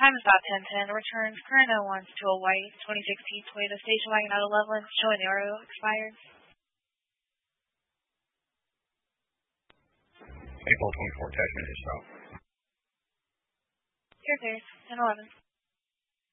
Time is about 10:10. Returns current ones to a white 2016 Toyota station wagon out of Loveland, showing the RO expired. April 24, attachment is stop. Here, 10:11.